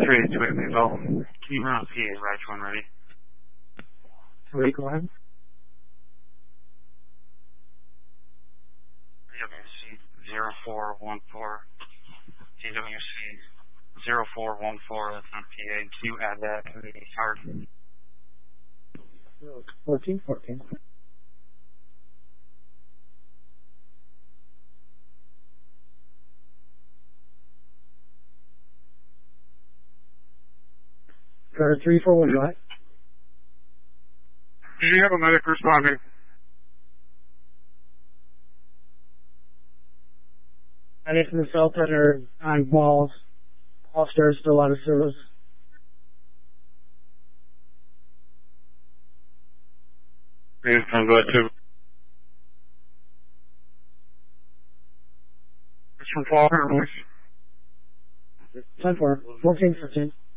ready to it, as well. Can you run PA, right one ready? Ready, go ahead. TWC 0414. TWC 0414, that's not PA. Can you add that to the card? 14. Carter 341, go ahead. Do you have a medic responding? I think from the south that are on walls, all stairs, still out of service. Yes, I'm glad to. It's from Florida, 10-4, 14-15.